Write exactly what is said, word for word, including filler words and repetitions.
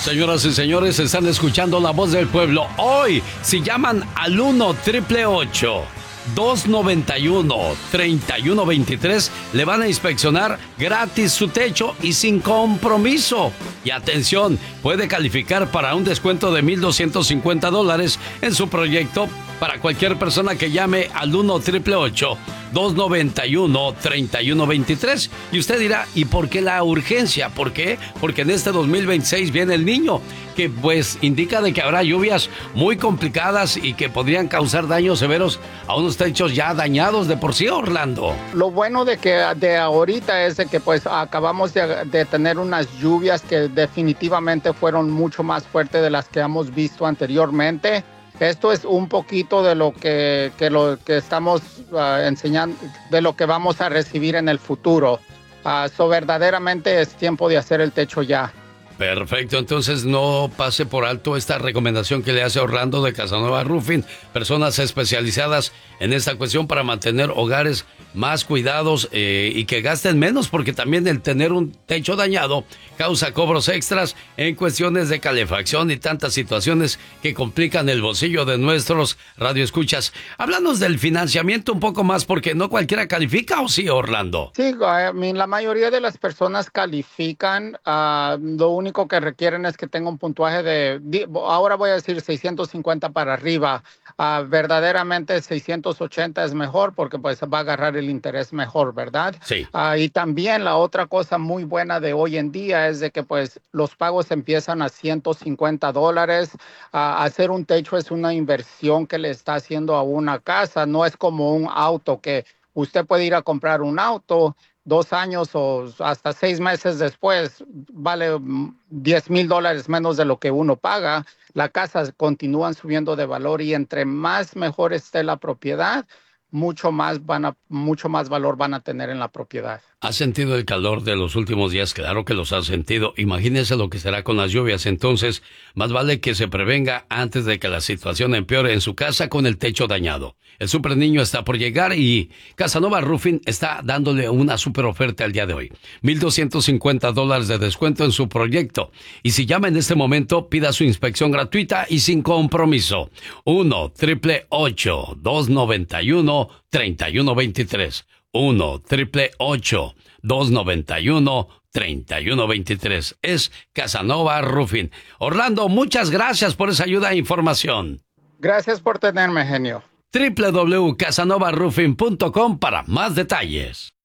Señoras y señores, están escuchando La Voz del Pueblo. Hoy, si llaman al uno triple ocho dos noventa y uno treinta y uno veintitrés, le van a inspeccionar gratis su techo y sin compromiso. Y atención, puede calificar para un descuento de mil doscientos cincuenta dólares en su proyecto para cualquier persona que llame al uno triple ocho dos noventa y uno treinta y uno veintitrés. Y usted dirá, ¿y por qué la urgencia? ¿Por qué? Porque en este dos mil veintiséis viene el Niño, que pues indica de que habrá lluvias muy complicadas y que podrían causar daños severos a unos techos ya dañados de por sí, Orlando. Lo bueno de que de ahorita es de que pues acabamos de, de tener unas lluvias que definitivamente fueron mucho más fuertes de las que hemos visto anteriormente. Esto es un poquito de lo que, que, lo, que estamos uh, enseñando, de lo que vamos a recibir en el futuro. Uh, so verdaderamente es tiempo de hacer el techo ya. Perfecto, entonces no pase por alto esta recomendación que le hace Orlando de Casanova Roofing, personas especializadas en esta cuestión para mantener hogares más cuidados eh, y que gasten menos, porque también el tener un techo dañado causa cobros extras en cuestiones de calefacción y tantas situaciones que complican el bolsillo de nuestros radioescuchas. Háblanos del financiamiento un poco más, porque no cualquiera califica, ¿o sí, Orlando? Sí, I mean, la mayoría de las personas califican. Uh, lo único que requieren es que tenga un puntuaje de, ahora voy a decir seiscientos cincuenta para arriba. Uh, verdaderamente seiscientos ochenta es mejor porque pues va a agarrar el interés mejor, ¿verdad? Sí. Uh, y también la otra cosa muy buena de hoy en día es de que pues los pagos empiezan a ciento cincuenta dólares. Uh, hacer un techo es una inversión que le está haciendo a una casa, no es como un auto que usted puede ir a comprar un auto dos años o hasta seis meses después, vale diez mil dólares menos de lo que uno paga. Las casas continúan subiendo de valor y entre más mejor esté la propiedad, mucho más van a, mucho más valor van a tener en la propiedad. ¿Ha sentido el calor de los últimos días? Claro que los ha sentido. Imagínese lo que será con las lluvias. Entonces, más vale que se prevenga antes de que la situación empeore en su casa con el techo dañado. El super niño está por llegar y Casanova Roofing está dándole una super oferta el día de hoy. mil doscientos cincuenta dólares de descuento en su proyecto. Y si llama en este momento, pida su inspección gratuita y sin compromiso. uno triple ocho dos noventa y uno treinta y uno veintitrés. uno triple ocho dos noventa y uno treinta y uno veintitrés. Es Casanova Roofing. Orlando, muchas gracias por esa ayuda e información. Gracias por tenerme, genio. doble u doble u doble u punto casanova roofing punto com para más detalles.